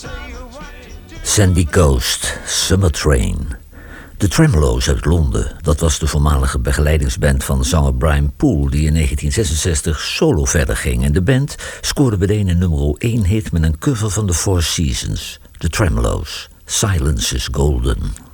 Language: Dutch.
Sandy Coast, Summer Train. De Tremeloes uit Londen, dat was de voormalige begeleidingsband van zanger Brian Poole, die in 1966 solo verder ging. En de band scoorde meteen een nummer 1 hit met een cover van The Four Seasons. De Tremeloes, Silence is Golden.